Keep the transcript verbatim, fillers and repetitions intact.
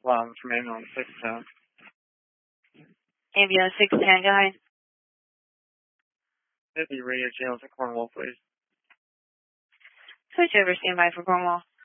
One from ambulance six ten. Ambulance six ten, go ahead. fifty radio channels at Cornwall, please. Switch over, standby for Cornwall.